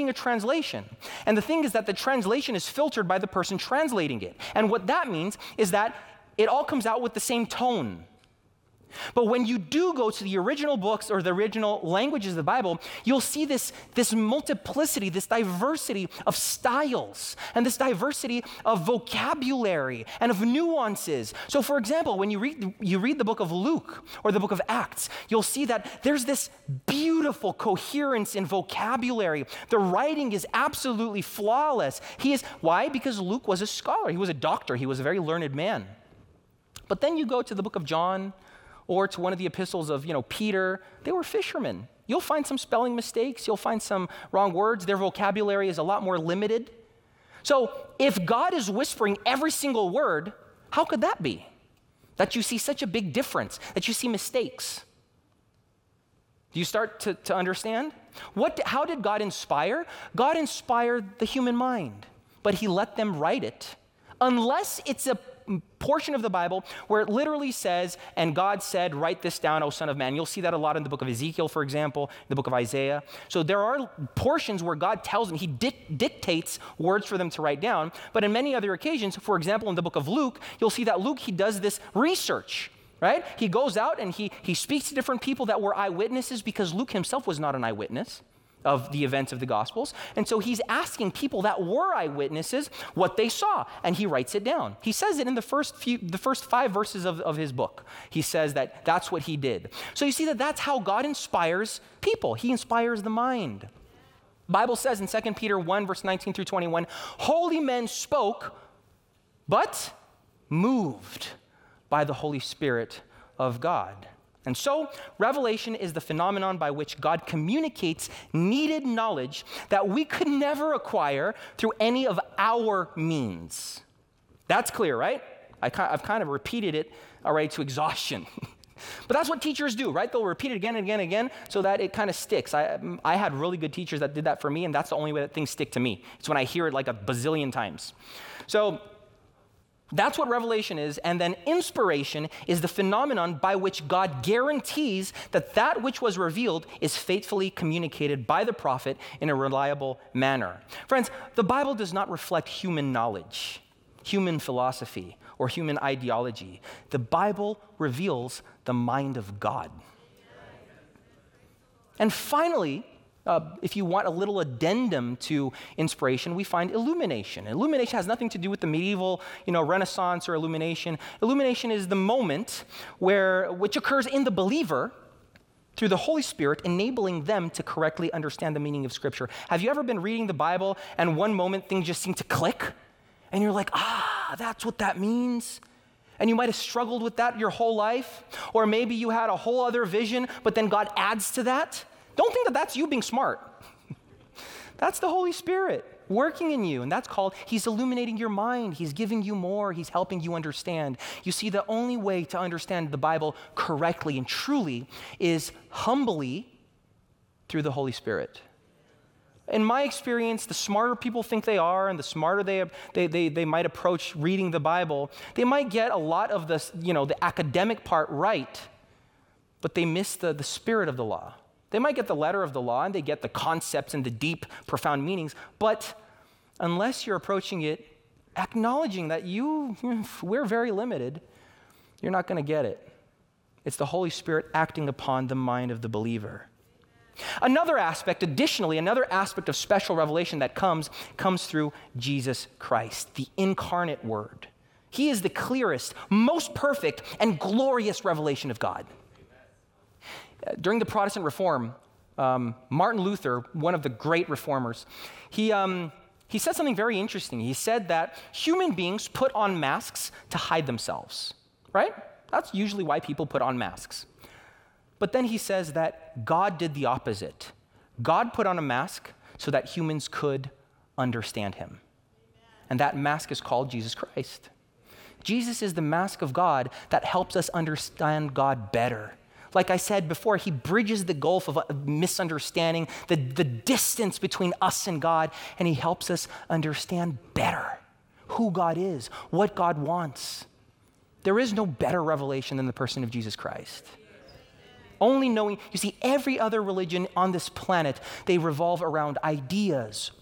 reading a translation. And the thing is that the translation is filtered by the person translating it. And what that means is that it all comes out with the same tone. But when you do go to the original books or the original languages of the Bible, you'll see this multiplicity, this diversity of styles, and this diversity of vocabulary and of nuances. So for example, when you read the book of Luke or the book of Acts, you'll see that there's this beautiful coherence in vocabulary. The writing is absolutely flawless. Why? Because Luke was a scholar. He was a doctor. He was a very learned man. But then you go to the book of John, or to one of the epistles of, Peter. They were fishermen. You'll find some spelling mistakes. You'll find some wrong words. Their vocabulary is a lot more limited. So if God is whispering every single word, how could that be? That you see such a big difference, that you see mistakes. Do you start to understand? How did God inspire? God inspired the human mind, but he let them write it. Unless it's a portion of the Bible where it literally says, and God said, write this down, O Son of Man. You'll see that a lot in the book of Ezekiel, for example, the book of Isaiah. So there are portions where God tells them, he dictates words for them to write down. But in many other occasions, for example, in the book of Luke, you'll see that Luke, he does this research, right? He goes out and he speaks to different people that were eyewitnesses, because Luke himself was not an eyewitness of the events of the Gospels. And so he's asking people that were eyewitnesses what they saw, and he writes it down. He says it in the first 5 verses of his book. He says that that's what he did. So you see that that's how God inspires people. He inspires the mind. The Bible says in 2 Peter 1, verse 19 through 21, holy men spoke, but moved by the Holy Spirit of God. And so, revelation is the phenomenon by which God communicates needed knowledge that we could never acquire through any of our means. That's clear, right? I've kind of repeated it already to exhaustion. But that's what teachers do, right? They'll repeat it again and again and again so that it kind of sticks. I had really good teachers that did that for me, and that's the only way that things stick to me. It's when I hear it like a bazillion times. So, that's what revelation is, and then inspiration is the phenomenon by which God guarantees that which was revealed is faithfully communicated by the prophet in a reliable manner. Friends, the Bible does not reflect human knowledge, human philosophy, or human ideology. The Bible reveals the mind of God. And finally, if you want a little addendum to inspiration, we find illumination. Illumination has nothing to do with the medieval, Renaissance or illumination. Illumination is the moment which occurs in the believer through the Holy Spirit, enabling them to correctly understand the meaning of Scripture. Have you ever been reading the Bible and one moment things just seem to click? And you're like, that's what that means? And you might have struggled with that your whole life. Or maybe you had a whole other vision, but then God adds to that. Don't think that that's you being smart. That's the Holy Spirit working in you, and that's called, he's illuminating your mind. He's giving you more. He's helping you understand. You see, the only way to understand the Bible correctly and truly is humbly through the Holy Spirit. In my experience, the smarter people think they are and the smarter they might approach reading the Bible, they might get a lot of the academic part right, but they miss the spirit of the law. They might get the letter of the law and they get the concepts and the deep, profound meanings, but unless you're approaching it acknowledging that we're very limited, you're not going to get it. It's the Holy Spirit acting upon the mind of the believer. Another aspect of special revelation that comes through Jesus Christ, the incarnate Word. He is the clearest, most perfect, and glorious revelation of God. During the Protestant Reform, Martin Luther, one of the great reformers, he said something very interesting. He said that human beings put on masks to hide themselves, right? That's usually why people put on masks. But then he says that God did the opposite. God put on a mask so that humans could understand him. And that mask is called Jesus Christ. Jesus is the mask of God that helps us understand God better. Like I said before, he bridges the gulf of misunderstanding, the distance between us and God, and he helps us understand better who God is, what God wants. There is no better revelation than the person of Jesus Christ. only knowing, you see, every other religion on this planet, they revolve around ideas